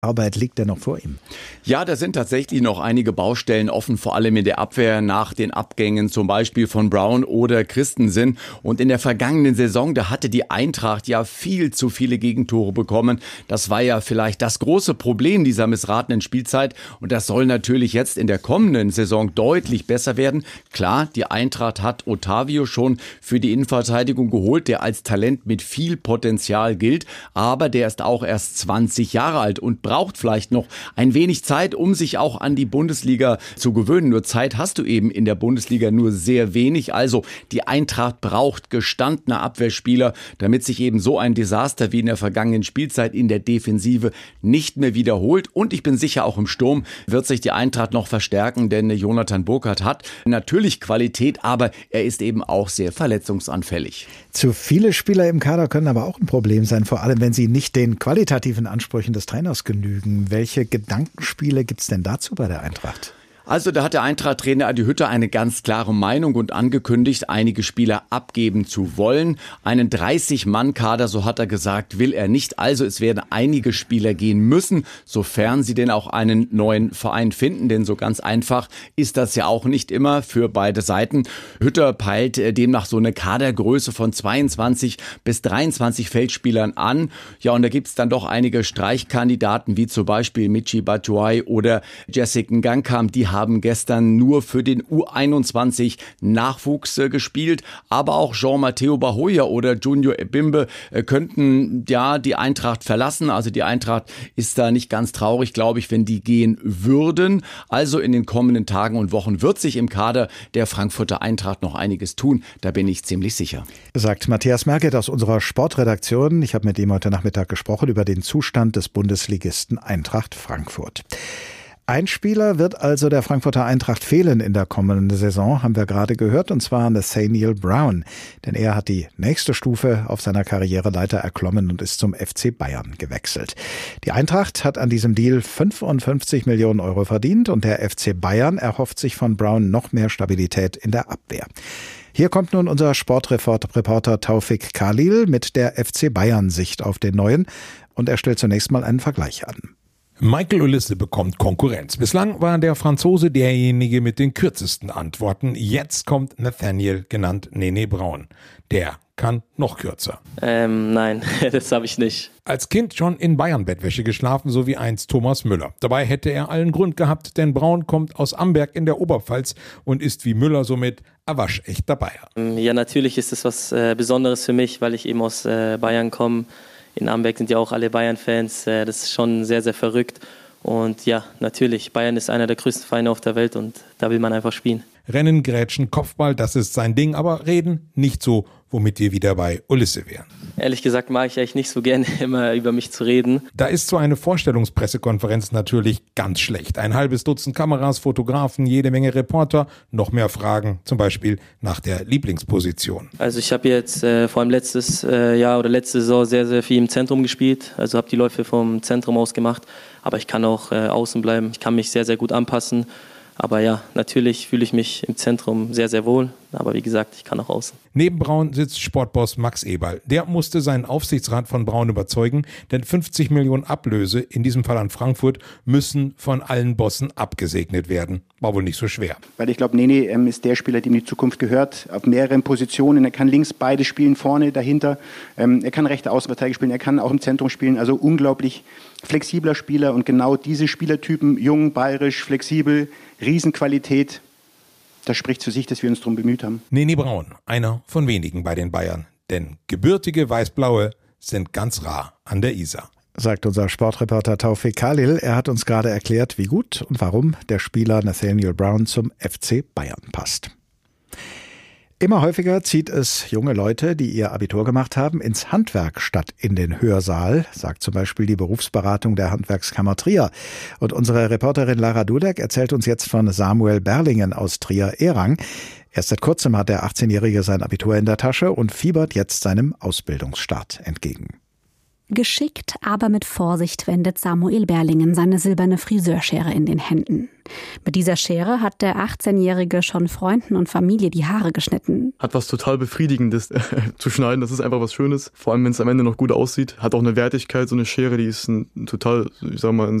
Arbeit liegt denn noch vor ihm? Ja, da sind tatsächlich noch einige Baustellen offen, vor allem in der Abwehr nach den Abgängen zum Beispiel von Brown oder Christensen. Und in der vergangenen Saison, da hatte die Eintracht ja viel zu viele Gegentore bekommen. Das war ja vielleicht das große Problem dieser missratenen Spielzeit. Und das soll natürlich jetzt in der kommenden Saison deutlich besser werden. Klar, die Eintracht hat Otavio schon für die Innenverteidigung geholt, der als Talent mit viel Potenzial gilt. Aber der ist auch erst 20 Jahre alt und braucht vielleicht noch ein wenig Zeit, um sich auch an die Bundesliga zu gewöhnen. Nur Zeit hast du eben in der Bundesliga nur sehr wenig. Also die Eintracht braucht gestandene Abwehrspieler, damit sich eben so ein Desaster wie in der vergangenen Spielzeit in der Defensive nicht mehr wiederholt. Und ich bin sicher, auch im Sturm wird sich die Eintracht noch verstärken, denn Jonathan Burkhardt hat natürlich Qualität, aber er ist eben auch sehr verletzungsanfällig. Zu viele Spieler im Kader können aber auch ein Problem sein, vor allem wenn sie nicht den qualitativen Ansprüchen des Trainers genügen. Welche Gedankenspiele gibt es denn dazu bei der Eintracht? Also da hat der Eintracht-Trainer Adi Hütter eine ganz klare Meinung und angekündigt, einige Spieler abgeben zu wollen. Einen 30-Mann-Kader, so hat er gesagt, will er nicht. Also es werden einige Spieler gehen müssen, sofern sie denn auch einen neuen Verein finden. Denn so ganz einfach ist das ja auch nicht immer für beide Seiten. Hütter peilt demnach so eine Kadergröße von 22 bis 23 Feldspielern an. Ja, und da gibt es dann doch einige Streichkandidaten, wie zum Beispiel Michy Batshuayi oder Jessica Ngankam. Die haben gestern nur für den U21 Nachwuchs gespielt, aber auch Jean-Matteo Bahoya oder Junior Ebimbe könnten ja die Eintracht verlassen. Also die Eintracht ist da nicht ganz traurig, glaube ich, wenn die gehen würden. Also in den kommenden Tagen und Wochen wird sich im Kader der Frankfurter Eintracht noch einiges tun. Da bin ich ziemlich sicher. Sagt Matthias Merget aus unserer Sportredaktion. Ich habe mit ihm heute Nachmittag gesprochen über den Zustand des Bundesligisten Eintracht Frankfurt. Ein Spieler wird also der Frankfurter Eintracht fehlen in der kommenden Saison, haben wir gerade gehört, und zwar Nathaniel Brown. Denn er hat die nächste Stufe auf seiner Karriereleiter erklommen und ist zum FC Bayern gewechselt. Die Eintracht hat an diesem Deal 55 Millionen Euro verdient und der FC Bayern erhofft sich von Brown noch mehr Stabilität in der Abwehr. Hier kommt nun unser Sportreporter Taufik Khalil mit der FC Bayern-Sicht auf den Neuen und er stellt zunächst mal einen Vergleich an. Michael Olise bekommt Konkurrenz. Bislang war der Franzose derjenige mit den kürzesten Antworten. Jetzt kommt Nathaniel, genannt Nene Brown. Der kann noch kürzer. Nein, das habe ich nicht. Als Kind schon in Bayern-Bettwäsche geschlafen, so wie einst Thomas Müller. Dabei hätte er allen Grund gehabt, denn Brown kommt aus Amberg in der Oberpfalz und ist wie Müller somit ein waschechter Bayer. Ja, natürlich ist es was Besonderes für mich, weil ich eben aus Bayern komme. In Amberg sind ja auch alle Bayern-Fans. Das ist schon sehr, sehr verrückt. Und ja, natürlich, Bayern ist einer der größten Vereine auf der Welt und da will man einfach spielen. Rennen, Grätschen, Kopfball, das ist sein Ding, aber reden nicht so, womit wir wieder bei Olise wären. Ehrlich gesagt mag ich eigentlich nicht so gerne, immer über mich zu reden. Da ist so eine Vorstellungspressekonferenz natürlich ganz schlecht. Ein halbes Dutzend Kameras, Fotografen, jede Menge Reporter, noch mehr Fragen, zum Beispiel nach der Lieblingsposition. Also ich habe jetzt vor allem letztes Jahr oder letzte Saison sehr, sehr viel im Zentrum gespielt. Also habe die Läufe vom Zentrum aus gemacht, aber ich kann auch außen bleiben. Ich kann mich sehr, sehr gut anpassen. Aber ja, natürlich fühle ich mich im Zentrum sehr, sehr wohl. Aber wie gesagt, ich kann auch außen. Neben Braun sitzt Sportboss Max Eberl. Der musste seinen Aufsichtsrat von Braun überzeugen, denn 50 Millionen Ablöse, in diesem Fall an Frankfurt, müssen von allen Bossen abgesegnet werden. War wohl nicht so schwer. Weil ich glaube, Nene ist der Spieler, dem die Zukunft gehört, auf mehreren Positionen. Er kann links beide spielen, vorne, dahinter. Er kann rechte Außenverteidiger spielen, er kann auch im Zentrum spielen. Also unglaublich flexibler Spieler und genau diese Spielertypen, jung, bayerisch, flexibel, Riesenqualität, das spricht für sich, dass wir uns darum bemüht haben. Nene Braun, einer von wenigen bei den Bayern. Denn gebürtige Weißblaue sind ganz rar an der Isar. Sagt unser Sportreporter Taufik Khalil. Er hat uns gerade erklärt, wie gut und warum der Spieler Nathaniel Brown zum FC Bayern passt. Immer häufiger zieht es junge Leute, die ihr Abitur gemacht haben, ins Handwerk statt in den Hörsaal, sagt zum Beispiel die Berufsberatung der Handwerkskammer Trier. Und unsere Reporterin Lara Dudek erzählt uns jetzt von Samuel Berlingen aus Trier-Ehrang. Erst seit kurzem hat der 18-Jährige sein Abitur in der Tasche und fiebert jetzt seinem Ausbildungsstart entgegen. Geschickt, aber mit Vorsicht wendet Samuel Berlingen seine silberne Friseurschere in den Händen. Mit dieser Schere hat der 18-Jährige schon Freunden und Familie die Haare geschnitten. Hat was total Befriedigendes zu schneiden, das ist einfach was Schönes. Vor allem, wenn es am Ende noch gut aussieht. Hat auch eine Wertigkeit, so eine Schere, die ist ein